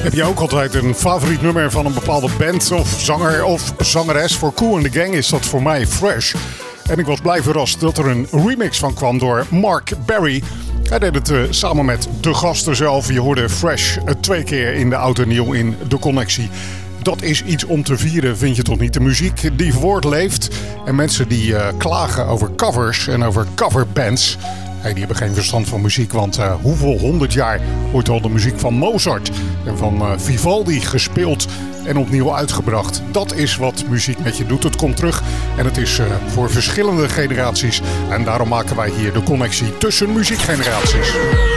Heb je ook altijd een favoriet nummer van een bepaalde band of zanger of zangeres? Voor Kool and the Gang is dat voor mij Fresh. En ik was blij verrast dat er een remix van kwam door Mark Berry. Hij deed het samen met de gasten zelf. Je hoorde Fresh 2 keer in de Oud en Nieuw in De Connectie. Dat is iets om te vieren, vind je toch niet? De muziek die voortleeft en mensen die klagen over covers en over coverbands. Die hebben geen verstand van muziek, want hoeveel 100 jaar wordt al de muziek van Mozart en van Vivaldi gespeeld en opnieuw uitgebracht. Dat is wat muziek met je doet. Het komt terug en het is voor verschillende generaties. En daarom maken wij hier de connectie tussen muziekgeneraties.